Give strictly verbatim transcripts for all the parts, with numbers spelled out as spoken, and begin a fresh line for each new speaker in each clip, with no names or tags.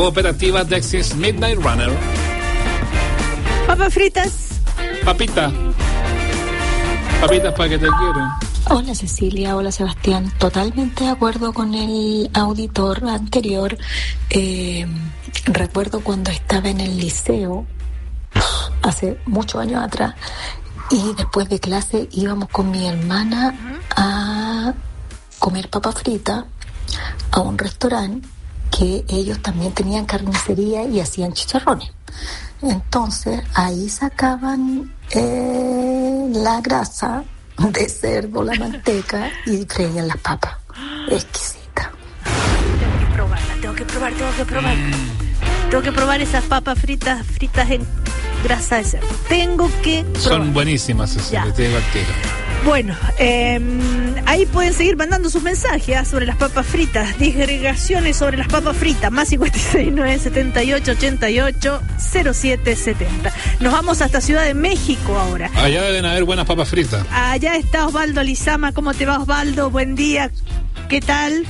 Cooperativa Dexys Midnight Runner.
Papas fritas.
Papita. Papitas para que te quieran.
Hola Cecilia, hola Sebastián. Totalmente de acuerdo con el auditor anterior. Eh, recuerdo cuando estaba en el liceo, hace muchos años atrás, y después de clase íbamos con mi hermana a comer papas fritas a un restaurante que ellos también tenían carnicería y hacían chicharrones. Entonces ahí sacaban eh, la grasa de cerdo, la manteca, y freían las papas. Exquisita.
Tengo que probarla, tengo que probar, tengo que probar. Tengo que probar esas papas fritas, fritas en grasa de cerdo. Tengo que probar.
Son buenísimas, Cecilia, te digo al tiro.
Bueno, eh, ahí pueden seguir mandando sus mensajes ¿eh? sobre las papas fritas, disgregaciones sobre las papas fritas, más cincuenta y seis, nueve, setenta y ocho, ochenta y ocho, cero siete setenta. Nos vamos hasta Ciudad de México ahora.
Allá deben haber buenas papas fritas.
Allá está Osvaldo Lizama. ¿Cómo te va, Osvaldo? Buen día. ¿Qué tal?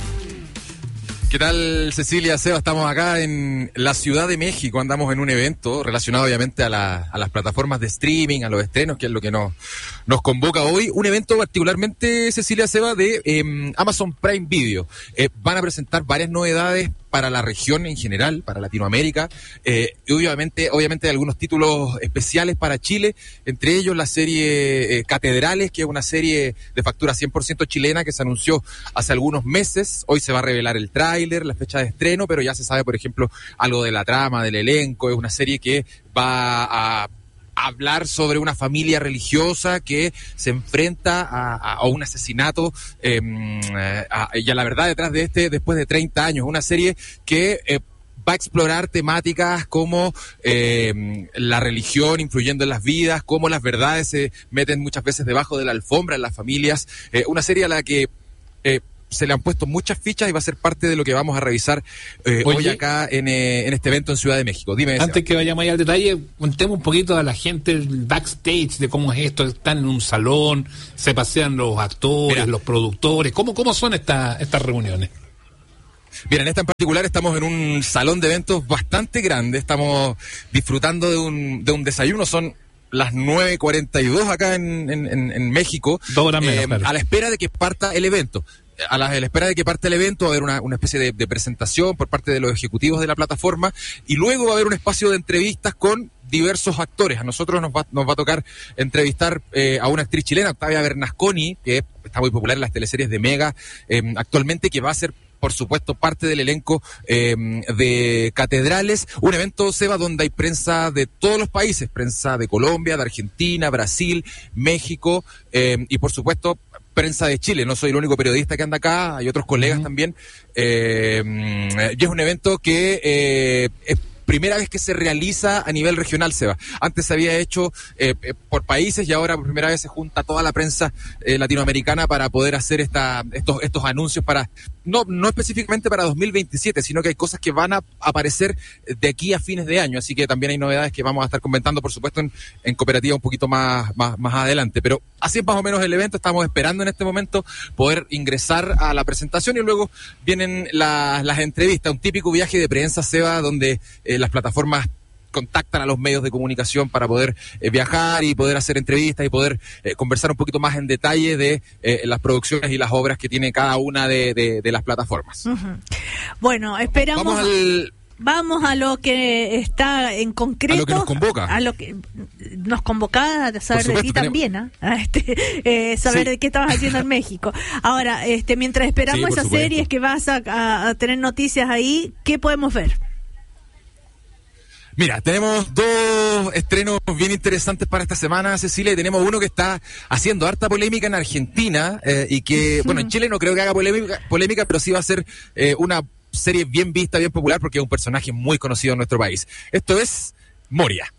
¿Qué tal, Cecilia, Seba? Estamos acá en la Ciudad de México, andamos en un evento relacionado obviamente a, la, a las plataformas de streaming, a los estrenos, que es lo que nos, nos convoca hoy. Un evento particularmente, Cecilia, Seba, de eh, Amazon Prime Video. Eh, van a presentar varias novedades para la región en general, para Latinoamérica, eh, y obviamente, obviamente algunos títulos especiales para Chile, entre ellos la serie eh, Catedrales, que es una serie de factura cien por ciento chilena que se anunció hace algunos meses. Hoy se va a revelar el tráiler, la fecha de estreno, pero ya se sabe, por ejemplo, algo de la trama, del elenco. Es una serie que va a hablar sobre una familia religiosa que se enfrenta a, a, a un asesinato eh, a, y a la verdad detrás de este después de treinta años. Una serie que eh, va a explorar temáticas como eh, la religión influyendo en las vidas, cómo las verdades se meten muchas veces debajo de la alfombra en las familias. Eh, una serie a la que eh, se le han puesto muchas fichas y va a ser parte de lo que vamos a revisar eh, hoy acá en, eh, en este evento en Ciudad de México. Dime.
Antes Seba. que vayamos allá al detalle, contemos un poquito a la gente el backstage de cómo es esto. Están en un salón, se pasean los actores, Mira. los productores. ¿Cómo, cómo son esta, estas reuniones?
Bien, en esta en particular estamos en un salón de eventos bastante grande. Estamos disfrutando de un, de un desayuno. Son las nueve cuarenta y dos acá en, en, en México.
Dos horas menos,
eh,
claro. A
la espera de que parta el evento. A la, a la espera de que parte el evento va a haber una, una especie de, de presentación por parte de los ejecutivos de la plataforma, y luego va a haber un espacio de entrevistas con diversos actores. A nosotros nos va, nos va a tocar entrevistar eh, a una actriz chilena, Octavia Bernasconi, que está muy popular en las teleseries de Mega eh, actualmente, que va a ser por supuesto parte del elenco eh, de Catedrales, un evento, Seba, donde hay prensa de todos los países, prensa de Colombia, de Argentina, Brasil, México eh, y por supuesto prensa de Chile. No soy el único periodista que anda acá, hay otros colegas uh-huh. también, eh, y es un evento que eh, es primera vez que se realiza a nivel regional, Seba. Antes se había hecho eh, por países y ahora por primera vez se junta toda la prensa eh, latinoamericana para poder hacer esta, estos, estos anuncios para, no, no específicamente para dos mil veintisiete, sino que hay cosas que van a aparecer de aquí a fines de año, así que también hay novedades que vamos a estar comentando, por supuesto, en, en Cooperativa un poquito más, más, más adelante, pero así es más o menos el evento. Estamos esperando en este momento poder ingresar a la presentación y luego vienen la, las entrevistas, un típico viaje de prensa, Seba, donde eh, las plataformas contactan a los medios de comunicación para poder eh, viajar y poder hacer entrevistas y poder eh, conversar un poquito más en detalle de eh, las producciones y las obras que tiene cada una de, de, de las plataformas.
Uh-huh. Bueno, esperamos...
Vamos al...
Vamos a lo que está en concreto.
A lo que nos convoca.
A lo que nos convoca a saber supuesto, de ti tenemos... también, ¿eh? A este, eh, saber sí. de qué estabas haciendo en México. Ahora, este, mientras esperamos sí, esas supuesto. series que vas a, a, a tener noticias ahí, ¿qué podemos ver?
Mira, tenemos dos estrenos bien interesantes para esta semana, Cecilia, y tenemos uno que está haciendo harta polémica en Argentina eh, y que, bueno, en Chile no creo que haga polémica, polémica pero sí va a ser eh, una serie bien vista, bien popular, porque es un personaje muy conocido en nuestro país. Esto es Moria.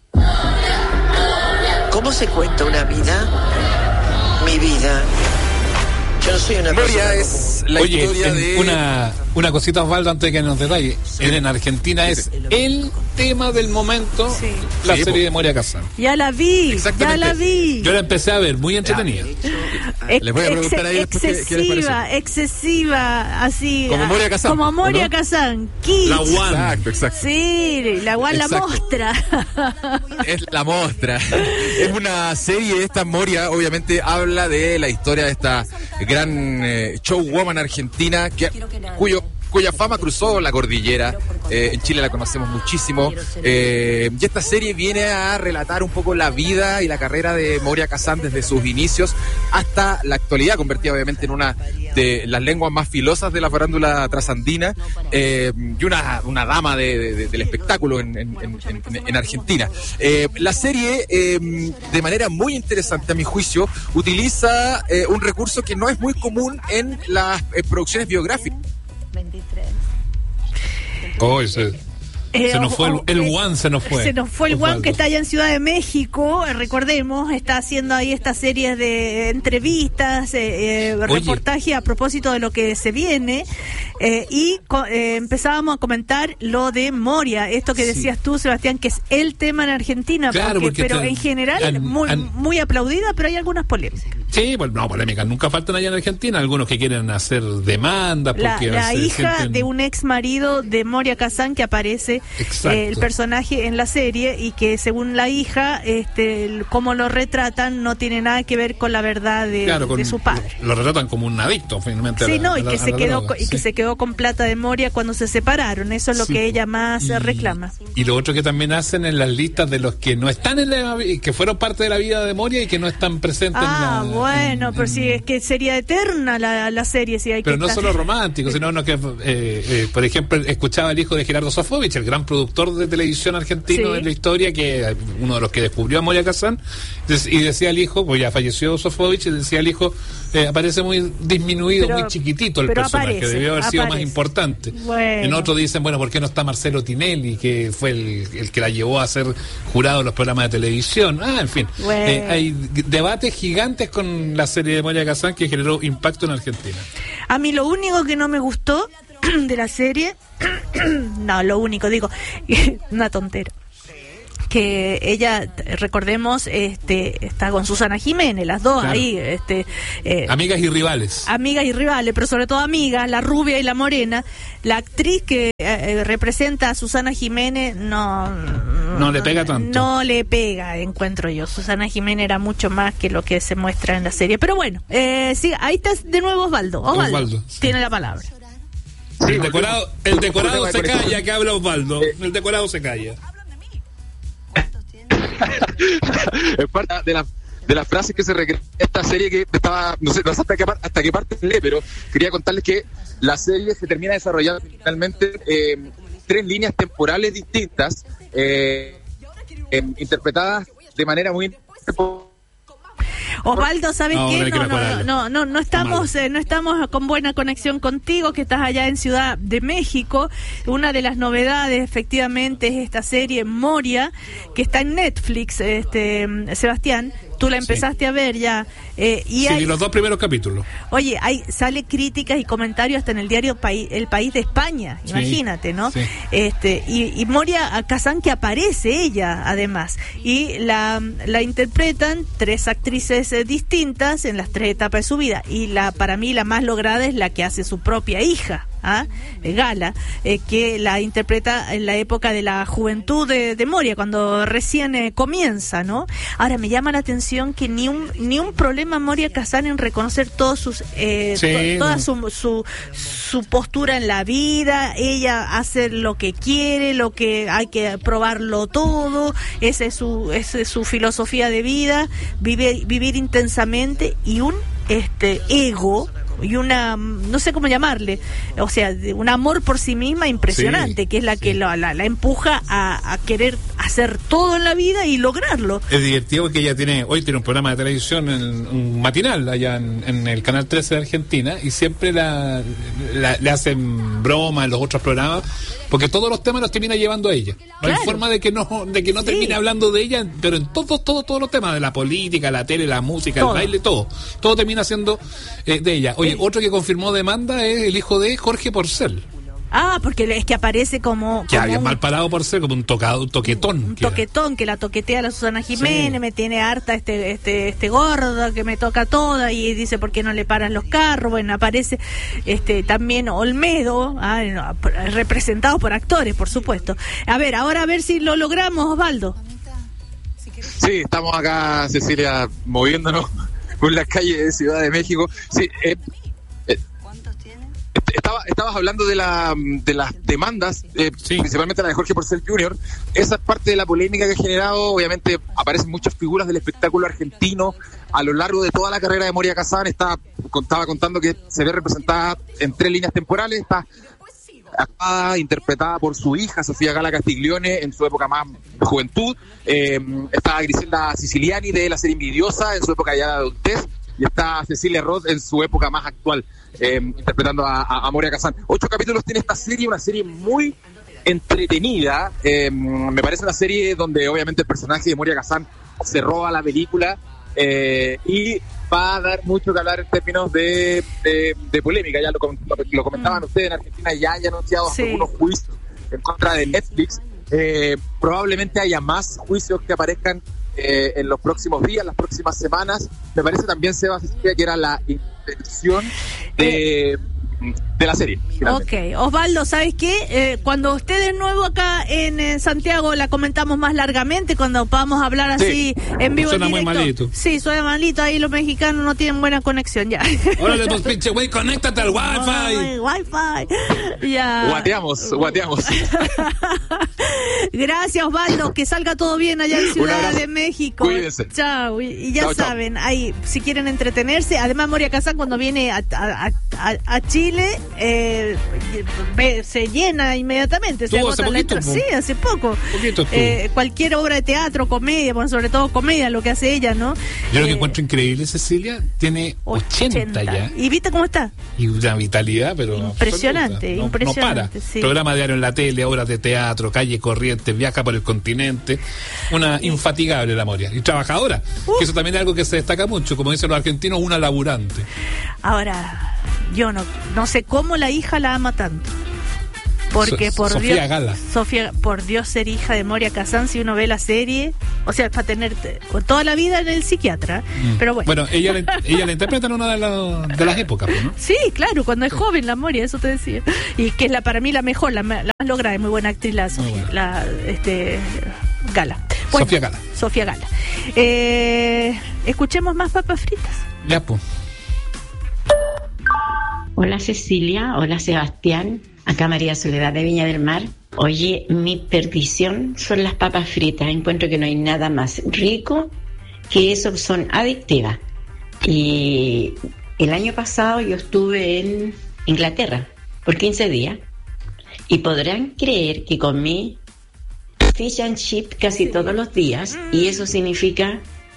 ¿Cómo se cuenta una vida? Mi vida.
Moria es la
Oye,
historia
en
de...
una, una cosita, Osvaldo, antes de que nos detalle. En, en Argentina es el tema del momento,
Sí.
la
Sí,
serie
po.
de Moria Kazan.
Ya la vi, ya
Exactamente.
la vi.
Yo la empecé a ver, muy entretenida.
Ex-
Les voy a preguntar a ellos después qué- qué les
excesiva,
pareció.
excesiva, así.
Como
ah,
Moria Kazan,
Como
¿o
Moria
no?
Kazan, kitsch.
La One.
Exacto, exacto.
Sí, la One la
Exacto.
mostra.
Es la mostra. Es una serie, esta Moria, obviamente habla de la historia de esta gran eh, showwoman argentina que, cuyo cuya fama cruzó la cordillera. Eh, en Chile la conocemos muchísimo. Eh, y esta serie viene a relatar un poco la vida y la carrera de Moria Kazan desde sus inicios hasta la actualidad, convertida obviamente en una de las lenguas más filosas de la farándula trasandina, eh, y una, una dama de, de, del espectáculo en, en, en, en Argentina. Eh, la serie, eh, de manera muy interesante a mi juicio, utiliza eh, un recurso que no es muy común en las eh, producciones biográficas.
Oh, ese,
Eh,
se nos
o-
fue el,
o-
el
eh,
One, se nos fue.
Se nos fue el One
Osvaldo.
que está allá en Ciudad de México, eh, recordemos, está haciendo ahí esta serie de entrevistas, eh, eh,
Oye.
reportaje a propósito de lo que se viene, eh, y co- eh, empezábamos a comentar lo de Moria, esto que
Sí.
decías tú, Sebastián, que es el tema en Argentina,
Claro,
porque-
porque
pero
está-
en general
han-
muy,
han-
muy aplaudida, pero hay algunas polémicas.
Sí, pues no, polémicas nunca faltan allá en Argentina. Algunos que quieren hacer demandas
La,
porque
la
se
hija
sienten-
de un ex marido de Moria Kazan que aparece
Exacto.
eh, el personaje en la serie y que según la hija, este, el- cómo lo retratan no tiene nada que ver con la verdad de,
Claro, con-
de su padre.
Lo, lo retratan como un adicto, finalmente. a
Sí,
la-
no,
a
y
la-
que
a
se
la
quedó
droga,
co- y que
sí.
se quedó con plata de Moria cuando se separaron. Eso es lo
Sí,
que
po.
ella más eh,
Y-
reclama.
Y lo otro que también hacen en las listas de los que no están en la que fueron parte de la vida de Moria y que no están presentes
Ah,
en la.
bueno,
en-
pero
en-
si es que sería eterna la, la serie si hay
Pero
que
no
estar-
solo romántico, sino no que, eh, eh, por ejemplo, escuchaba al hijo de Gerardo Sofovich, el gran productor de televisión argentino
Sí.
de la historia, que eh, uno de los que descubrió a Moria Kazan, des- y decía al hijo, pues ya falleció Sofovich, y decía al hijo, eh, aparece muy disminuido,
Pero-
muy chiquitito el
pero
personaje,
aparece,
debió haber sido más
aparece.
importante.
Bueno.
En otro dicen, bueno, ¿por qué no está Marcelo Tinelli, que fue el, el que la llevó a ser jurado en los programas de televisión? Ah, en fin,
Bueno.
eh, hay g- debates gigantes con la serie de Moria Kazan que generó impacto en Argentina.
A mí lo único que no me gustó de la serie, no, lo único, digo, una tontera, que ella, t- recordemos, este, está con Susana Jiménez, las dos
Claro.
ahí, este, eh,
Amigas y rivales.
amigas y rivales, pero sobre todo amigas, la rubia y la morena. La actriz que eh, eh, representa a Susana Jiménez no,
No le pega tanto.
No le pega, encuentro yo. Susana Jiménez era mucho más que lo que se muestra en la serie. Pero bueno, eh, sí, ahí está de nuevo Osvaldo. Osvaldo,
Osvaldo, sí.
tiene la palabra.
El decorado, el decorado se
Problema de
calla, que habla Osvaldo. El decorado se calla.
Es parte de la de las frases que se recrea esta serie que estaba, no sé, no sé hasta qué, par- hasta qué parte lee, pero quería contarles que la serie se termina desarrollando finalmente eh, tres líneas temporales distintas, eh, eh, interpretadas de manera muy...
Osvaldo, ¿sabes
No,
qué?
no le
No,
quiero
no,
acordar.
no, no, no estamos, eh, no estamos con buena conexión contigo, que estás allá en Ciudad de México. Una de las novedades, efectivamente, es esta serie Moria, que está en Netflix, este, Sebastián. Tú la empezaste a ver ya. Eh, y
Sí,
hay,
los dos primeros capítulos.
oye, hay, sale críticas y comentarios hasta en el diario País, El País de España,
Sí,
imagínate, ¿no?
sí.
Este, y, y Moria Kazan, que aparece ella, además, y la, la interpretan tres actrices eh, distintas en las tres etapas de su vida, y la para mí la más lograda es la que hace su propia hija, ¿ah? Gala, eh, que la interpreta en la época de la juventud de, de Moria, cuando recién eh, comienza, ¿no? Ahora, me llama la atención que ni un ni un problema Moria Kazan en reconocer todos sus eh,
Sí,
to- toda
no.
su, su su postura en la vida. Ella hace lo que quiere, lo que hay que probarlo todo. Esa es su esa es su filosofía de vida, vive, vivir intensamente, y un este ego y una, no sé cómo llamarle, o sea, de un amor por sí misma impresionante,
Sí,
que es la
sí.
que la, la, la empuja a, a querer hacer todo en la vida y lograrlo.
Es divertido porque ella tiene, hoy tiene un programa de televisión, en, un matinal allá en, en el Canal trece de Argentina, y siempre la, la, le hacen broma en los otros programas, porque todos los temas los termina llevando a ella. No
Claro.
hay forma de que no, de que no
Sí.
termine hablando de ella, pero en todos, todos, todos los temas, de la política, la tele, la música,
Todo.
el baile, todo. Todo termina siendo eh, de ella. Oye,
Eh.
otro que confirmó demanda es el hijo de Jorge Porcel.
Ah, porque es que aparece como,
Que
como
había
un,
mal parado por ser como un tocado, un toquetón.
un
que era.
toquetón que la toquetea la Susana Jiménez,
Sí.
me tiene harta este este este gordo que me toca toda, y dice ¿por qué no le paran los carros? Bueno, aparece este también Olmedo, ah, no, representado por actores, por supuesto. A ver, ahora a ver si lo logramos, Osvaldo.
Sí, estamos acá, Cecilia, moviéndonos por las calles de Ciudad de México. Sí, eh, eh, estaba, estabas hablando de, la, de las demandas, eh,
Sí.
principalmente la de Jorge Porcel junior Esa es parte de la polémica que ha generado. Obviamente aparecen muchas figuras del espectáculo argentino a lo largo de toda la carrera de Moria Kazan. Está, estaba contando que se ve representada en tres líneas temporales. Está actuada, interpretada por su hija Sofía Gala Castiglione en su época más de juventud. Eh, está Griselda Siciliani de la serie Envidiosa en su época ya de adultez, y está Cecilia Roth en su época más actual, eh, interpretando a, a, a Moria Kazan. Ocho capítulos tiene esta serie, una serie muy entretenida. Eh, me parece una serie donde obviamente el personaje de Moria Kazan se roba la película, eh, y va a dar mucho que hablar en términos de, de, de polémica. Ya lo, com- lo, lo comentaban
Mm.
ustedes, en Argentina ya hay anunciados
Sí.
algunos juicios en contra de Netflix. Eh, probablemente haya más juicios que aparezcan eh, en los próximos días, las próximas semanas. Me parece también, Seba, Cecilia, que era la intención de, de la serie. finalmente.
Ok, Osvaldo, ¿sabes qué? Eh, cuando esté de nuevo acá en, eh, Santiago la comentamos más largamente, cuando podamos hablar así en vivo.
Suena
en
muy
directo.
malito.
Sí, suena malito, ahí los mexicanos no tienen buena conexión ya.
Órale, pues pinche güey, conéctate al
Ay,
wifi.
Wi-Fi. Ya.
Guateamos, guateamos.
Gracias, Osvaldo, que salga todo bien allá en
Un
Ciudad
abrazo.
de México.
Cuídense.
Chao. Y, y ya
Chao, chao.
saben, ahí, si quieren entretenerse, además Moria Kazan cuando viene a, a, a, a Chile, eh, ve- se llena inmediatamente. Se
Estuvo hace
agotan las
poquito,
entradas.
po.
Sí, hace poco.
Poquito estuvo.
Eh, cualquier obra de teatro, comedia, bueno, sobre todo comedia, lo que hace ella, ¿no?
Yo lo que
Eh,
encuentro increíble, Cecilia, tiene ochenta ya.
¿Y viste cómo está?
Y una vitalidad, pero
Impresionante,
absoluta. No-
impresionante,
No, para.
sí.
Programa diario en la tele, obras de teatro, calle Corrientes, viaja por el continente. Una infatigable la Moria. Y trabajadora.
Uh.
Que eso también es algo que se destaca mucho. Como dicen los argentinos, una laburante.
Ahora, yo no, no sé cómo la hija la ama tanto. Porque
So-
por
Sofía
Dios,
Gala.
Sofía, por Dios, ser hija de Moria Kazan, si uno ve la serie, o sea, para tener eh, toda la vida en el psiquiatra, pero bueno.
Bueno, ella, la- ella la interpreta en una de, la- de las épocas, pues, ¿no?
Sí, claro, cuando es joven la Moria, eso te decía. Y que es la para mí la mejor, la, ma- la más lograda, es muy buena actriz la Sofía,
buena.
la este Gala.
Sofía Gala.
Sofía Gala. Eh, escuchemos más papas fritas.
Ya, pues.
Hola Cecilia, hola Sebastián, acá María Soledad de Viña del Mar. Oye, mi perdición son las papas fritas, encuentro que no hay nada más rico que eso, son adictivas. Y el año pasado yo estuve en Inglaterra por quince días y podrán creer que comí fish and chip casi todos los días, y eso significa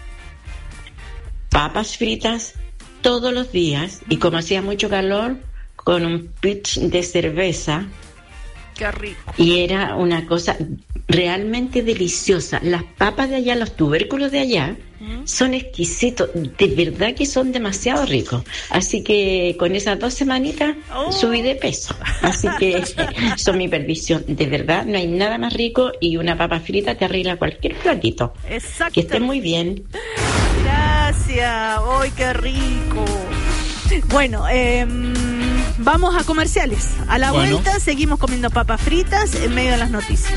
papas fritas todos los días, y como hacía mucho calor, con un pitch de cerveza,
Qué rico.
y era una cosa realmente deliciosa. Las papas de allá, los tubérculos de allá, son exquisitos, de verdad que son demasiado ricos. Así que con esas dos semanitas
Oh.
subí de peso. Así que son mi perdición. De verdad, no hay nada más rico, y una papa frita te arregla cualquier platito.
Exacto.
Que esté muy bien.
Gracias. ¡Ay, qué rico! Bueno, eh, vamos a comerciales. A la
Bueno.
vuelta seguimos comiendo papas fritas en medio de las noticias.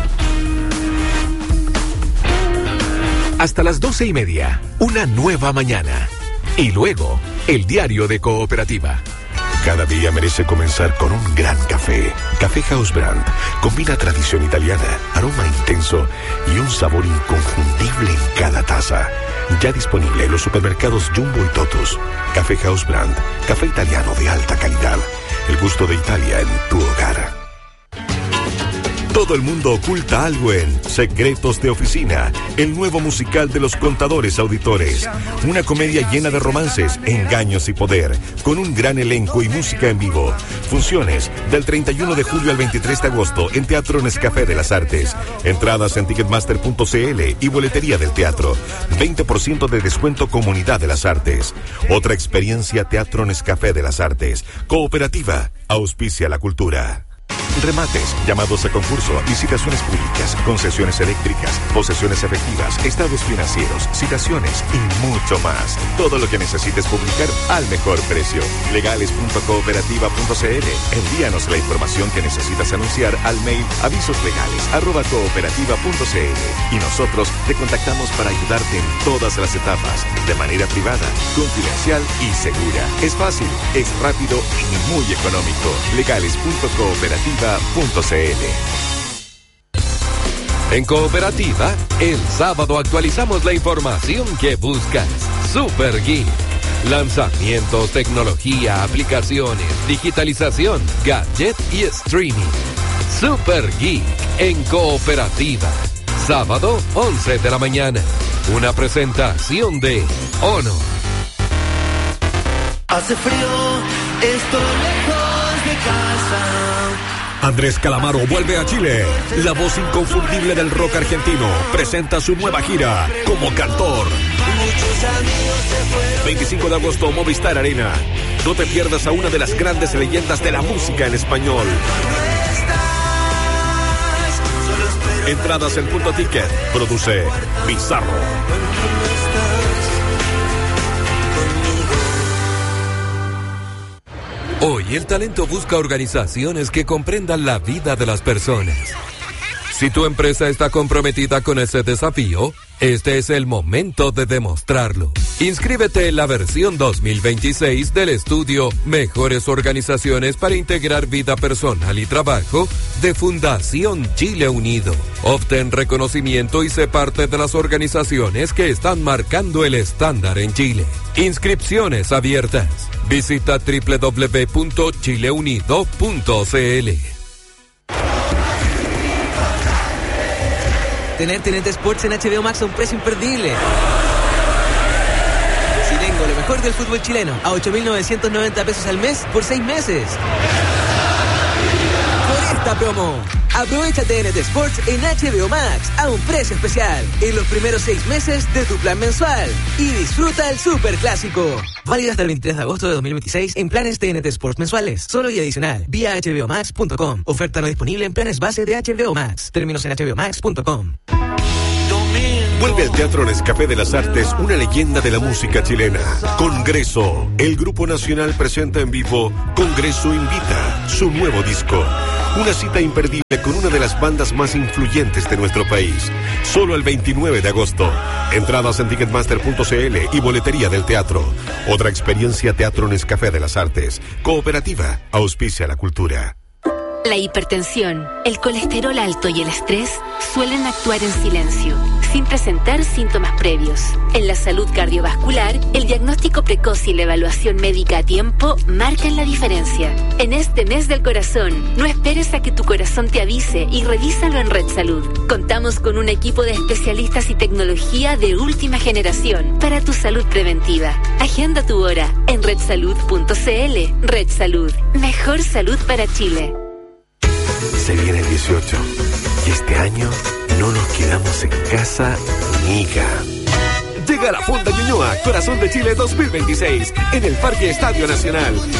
Hasta las doce y media, una nueva mañana. Y luego, el diario de Cooperativa. Cada día merece comenzar con un gran café. Café House Brand combina tradición italiana, aroma intenso y un sabor inconfundible en cada taza. Ya disponible en los supermercados Jumbo y Totus. Café House Brand, café italiano de alta calidad. El gusto de Italia en tu hogar. Todo el mundo oculta algo en Secretos de Oficina, el nuevo musical de los contadores auditores. Una comedia llena de romances, engaños y poder, con un gran elenco y música en vivo. Funciones del treinta y uno de julio al veintitrés de agosto en Teatro Nescafé de las Artes. Entradas en ticketmaster punto c l y boletería del teatro. veinte por ciento de descuento Comunidad de las Artes. Otra experiencia Teatro Nescafé de las Artes. Cooperativa, auspicia la cultura. Remates, llamados a concurso, licitaciones públicas, concesiones eléctricas, posesiones efectivas, estados financieros, citaciones y mucho más. Todo lo que necesites publicar al mejor precio. legales punto cooperativa punto c l. Envíanos la información que necesitas anunciar al mail avisoslegales arroba cooperativa punto c l y nosotros te contactamos para ayudarte en todas las etapas, de manera privada, confidencial y segura. Es fácil, es rápido y muy económico. legales punto cooperativa punto c l.
En Cooperativa, el sábado actualizamos la información que buscas. Super Geek. Lanzamientos, tecnología, aplicaciones, digitalización, gadget y streaming. Super Geek en Cooperativa. Sábado, once de la mañana. Una presentación de Ono.
Hace frío, estoy lejos de casa.
Andrés Calamaro vuelve a Chile. La voz inconfundible del rock argentino presenta su nueva gira como cantor. veinticinco de agosto, Movistar Arena. No te pierdas a una de las grandes leyendas de la música en español. Entradas en Punto Ticket. Produce Bizarro.
Hoy el talento busca organizaciones que comprendan la vida de las personas. Si tu empresa está comprometida con ese desafío, este es el momento de demostrarlo. Inscríbete en la versión dos mil veintiséis del estudio Mejores Organizaciones para Integrar Vida Personal y Trabajo de Fundación Chile Unido. Obtén reconocimiento y sé parte de las organizaciones que están marcando el estándar en Chile. Inscripciones abiertas. Visita doble u doble u doble u punto chile unido punto c l.
Tener T N T Sports en H B O Max a un precio imperdible. Si tengo lo mejor del fútbol chileno a ocho mil novecientos noventa pesos al mes por seis meses. Por esta promo, aprovecha T N T Sports en H B O Max a un precio especial en los primeros seis meses de tu plan mensual y disfruta el superclásico. Válido hasta el veintitrés de agosto de dos mil veintiséis en planes T N T Sports mensuales, solo y adicional, vía h b o max punto com. Oferta no disponible en planes base de H B O Max. Términos en h b o max punto com.
Vuelve al Teatro Nescafé de las Artes una leyenda de la música chilena. Congreso. El Grupo Nacional presenta en vivo Congreso Invita, su nuevo disco. Una cita imperdible con una de las bandas más influyentes de nuestro país. Solo el veintinueve de agosto. Entradas en ticketmaster punto c l y boletería del teatro. Otra experiencia Teatro Nescafé de las Artes. Cooperativa, auspicia la cultura.
La hipertensión, el colesterol alto y el estrés suelen actuar en silencio, sin presentar síntomas previos. En la salud cardiovascular, el diagnóstico precoz y la evaluación médica a tiempo marcan la diferencia. En este mes del corazón, no esperes a que tu corazón te avise y revísalo en Red Salud. Contamos con un equipo de especialistas y tecnología de última generación para tu salud preventiva. Agenda tu hora en red salud punto c l. Red Salud, mejor salud para Chile.
Se viene el dieciocho y este año no nos quedamos en casa, miga. Llega la Fonda Ñuñoa, Corazón de Chile dos mil veintiséis en el Parque Estadio Nacional.